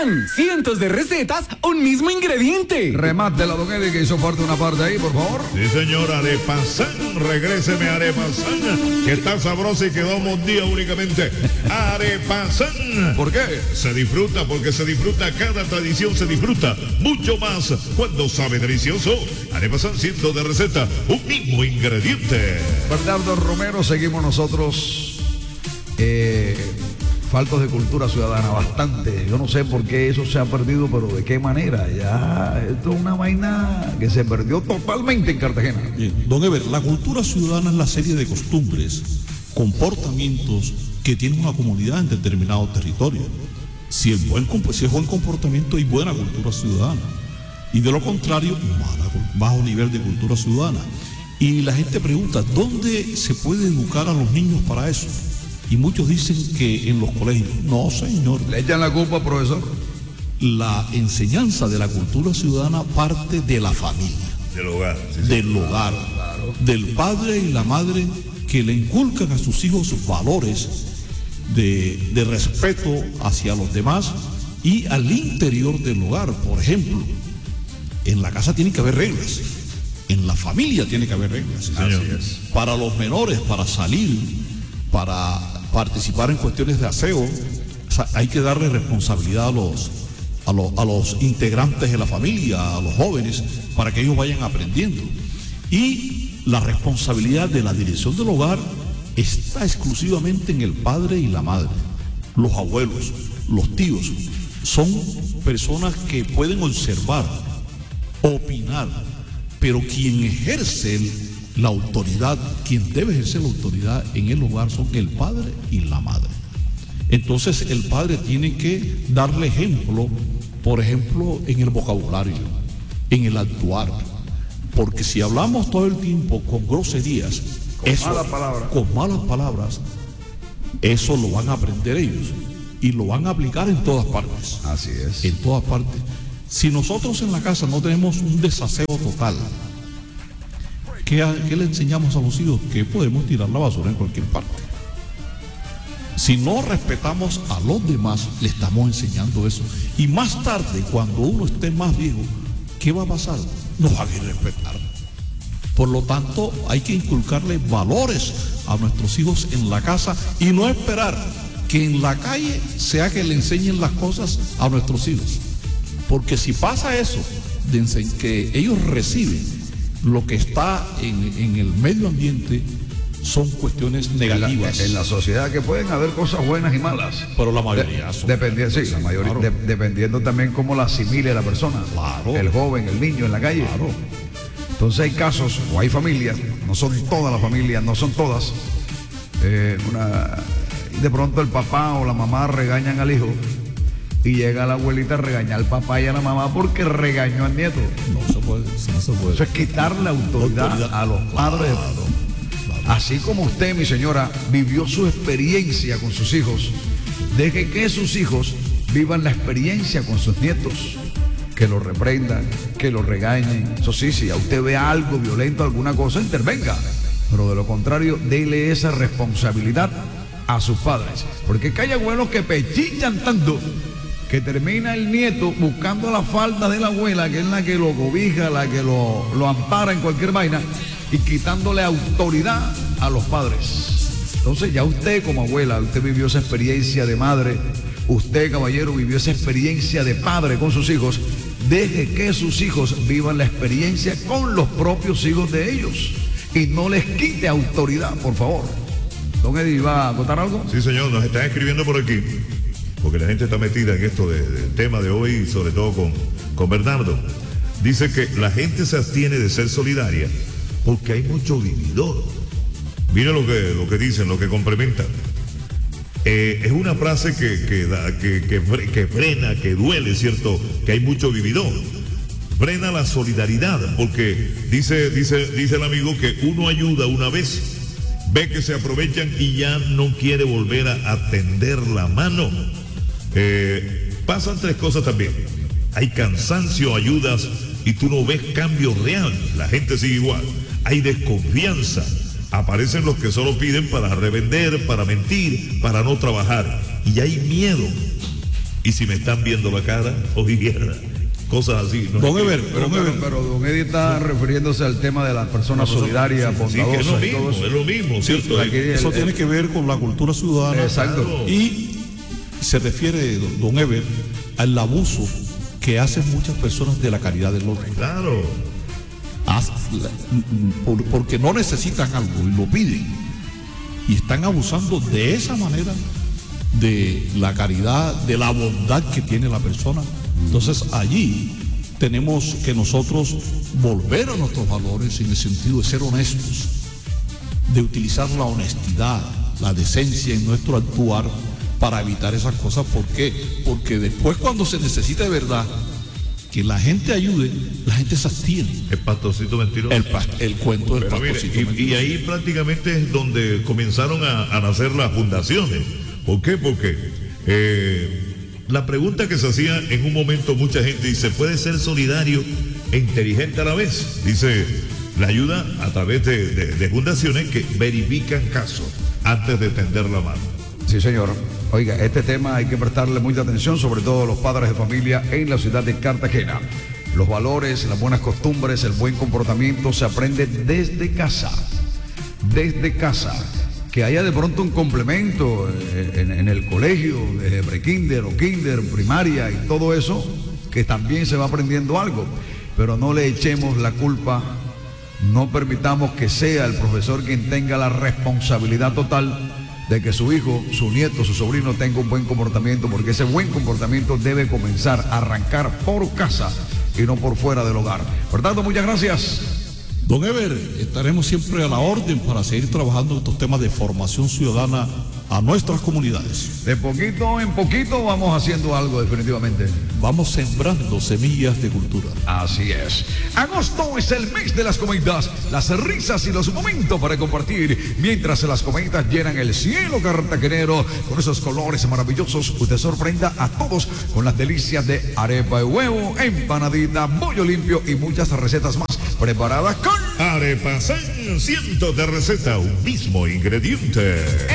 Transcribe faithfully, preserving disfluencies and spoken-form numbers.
Arepazán, cientos de recetas, un mismo ingrediente. Remate la don Eddie que hizo parte una parte ahí, por favor. Sí, señor, Arepazán, regréseme a Arepazán, que está sabroso y quedamos un día únicamente. Arepazán. ¿Por qué? Se disfruta porque se disfruta, cada tradición se disfruta mucho más cuando sabe delicioso. Arepazán, cientos de recetas, un mismo ingrediente. Bernardo Romero, seguimos nosotros eh, faltos de cultura ciudadana, bastante. Yo no sé por qué eso se ha perdido, pero de qué manera. Ya, esto es una vaina que se perdió totalmente en Cartagena. Bien, don Eber, la cultura ciudadana es la serie de costumbres, comportamientos que tiene una comunidad en determinado territorio. Si es buen, si es buen comportamiento, hay buena cultura ciudadana. Y de lo contrario, mala, bajo nivel de cultura ciudadana. Y la gente pregunta, ¿dónde se puede educar a los niños para eso? Y muchos dicen que en los colegios. No, señor. ¿Le echan la culpa, profesor? La enseñanza de la cultura ciudadana parte de la familia. Del hogar. Sí, sí. Del hogar. Claro. Del padre y la madre que le inculcan a sus hijos valores de, de respeto hacia los demás y al interior del hogar. Por ejemplo, en la casa tiene que haber reglas. En la familia tiene que haber reglas. Sí, señor. Así es. Para los menores, para salir, para participar en cuestiones de aseo, o sea, hay que darle responsabilidad a los, a, los, a los integrantes de la familia, a los jóvenes, para que ellos vayan aprendiendo. Y la responsabilidad de la dirección del hogar está exclusivamente en el padre y la madre. Los abuelos, los tíos, son personas que pueden observar, opinar, pero quien ejerce el, la autoridad, quien debe ejercer la autoridad en el hogar son el padre y la madre. Entonces el padre tiene que darle ejemplo, por ejemplo, en el vocabulario, en el actuar, porque si hablamos todo el tiempo con groserías, con eso, malas palabras, con malas palabras, eso lo van a aprender ellos y lo van a aplicar en todas partes. Así es. En todas partes. Si nosotros en la casa no tenemos un desaseo total, ¿qué, ¿qué le enseñamos a los hijos? Que podemos tirar la basura en cualquier parte. Si no respetamos a los demás, le estamos enseñando eso. Y más tarde, cuando uno esté más viejo, ¿qué va a pasar? No va a querer respetar. Por lo tanto, hay que inculcarle valores a nuestros hijos en la casa y no esperar que en la calle sea que le enseñen las cosas a nuestros hijos. Porque si pasa eso, de que ellos reciben lo que está en, en el medio ambiente, son cuestiones negativas. En la, en la sociedad que pueden haber cosas buenas y malas. Pero la mayoría de, son. Dependiendo, sí, la mayoría, claro. de, dependiendo también cómo la asimile la persona. Claro. El joven, el niño en la calle. Claro. Entonces hay casos, o hay familias, no son todas las familias, no son todas. Eh, una, de pronto el papá o la mamá regañan al hijo. Y llega la abuelita a regañar al papá y a la mamá porque regañó al nieto. No se puede, no se puede. Eso es quitar la autoridad, autoridad. a los padres. Claro, claro. Así como usted, mi señora, vivió su experiencia con sus hijos, deje que sus hijos vivan la experiencia con sus nietos. Que lo reprendan, que lo regañen. Eso sí, si a usted ve algo violento, alguna cosa, intervenga. Pero de lo contrario, déle esa responsabilidad a sus padres. Porque hay abuelos que pechillan tanto que termina el nieto buscando la falda de la abuela, que es la que lo cobija, la que lo, lo ampara en cualquier vaina, y quitándole autoridad a los padres. Entonces ya usted como abuela, usted vivió esa experiencia de madre, usted caballero vivió esa experiencia de padre con sus hijos, deje que sus hijos vivan la experiencia con los propios hijos de ellos y no les quite autoridad, por favor. Don Eddie, ¿va a contar algo? Sí, señor, nos están escribiendo por aquí, porque la gente está metida en esto de, del tema de hoy, sobre todo con, con Bernardo. Dice que la gente se abstiene de ser solidaria porque hay mucho dividor. Mira lo que, lo que dicen, lo que complementan. Eh, es una frase que, que, da, que, que, que frena, que duele, ¿cierto? Que hay mucho vividor. Frena la solidaridad, porque dice, dice, dice el amigo que uno ayuda una vez, ve que se aprovechan y ya no quiere volver a tender la mano. Eh, pasan tres cosas también. Hay cansancio, ayudas y tú no ves cambio real. La gente sigue igual. Hay desconfianza. Aparecen los que solo piden para revender, para mentir, para no trabajar. Y hay miedo. Y si me están viendo la cara, ojiera. Cosas así. ¿No? Don Ever, Pero, don pero, Ever, pero don Eddie está refiriéndose al tema de las personas solidarias, Sí, que es bondadosas lo y todo mismo, eso. es lo mismo, ¿cierto? Aquí el- eso el- tiene que ver con la cultura ciudadana. Exacto. Y se refiere, don- don Ever, al abuso que hacen muchas personas de la caridad del otro. Claro. Haz- la- por- porque no necesitan algo y lo piden. Y están abusando de esa manera de la caridad, de la bondad que tiene la persona. Entonces allí tenemos que nosotros volver a nuestros valores en el sentido de ser honestos, de utilizar la honestidad, la decencia en nuestro actuar para evitar esas cosas. ¿Por qué? Porque después, cuando se necesita de verdad que la gente ayude, la gente se abstiene. El pastorcito mentiroso. El, pas- el cuento del Pero mire, pastorcito y, y mentiroso. ahí prácticamente es donde comenzaron a, a nacer las fundaciones. ¿Por qué? Porque eh, la pregunta que se hacía en un momento mucha gente dice, ¿puede ser solidario e inteligente a la vez? Dice, la ayuda a través de, de- de fundaciones que verifican casos antes de tender la mano. Sí, señor. Oiga, este tema hay que prestarle mucha atención, sobre todo a los padres de familia en la ciudad de Cartagena. Los valores, las buenas costumbres, el buen comportamiento se aprende desde casa. Desde casa. Que haya de pronto un complemento en, en el colegio, desde prekinder o kinder, primaria y todo eso, que también se va aprendiendo algo. Pero no le echemos la culpa, no permitamos que sea el profesor quien tenga la responsabilidad total de que su hijo, su nieto, su sobrino tenga un buen comportamiento, porque ese buen comportamiento debe comenzar a arrancar por casa y no por fuera del hogar. Por tanto, muchas gracias. Don Ever, estaremos siempre a la orden para seguir trabajando en estos temas de formación ciudadana a nuestras comunidades. De poquito en poquito vamos haciendo algo definitivamente. Vamos sembrando semillas de cultura. Así es. Agosto es el mes de las cometas, las risas y los momentos para compartir. Mientras las cometas llenan el cielo cartagenero con esos colores maravillosos, usted sorprenda a todos con las delicias de arepa de huevo, empanadita, bollo limpio y muchas recetas más preparadas con Arepa San, cientos de recetas, un mismo ingrediente.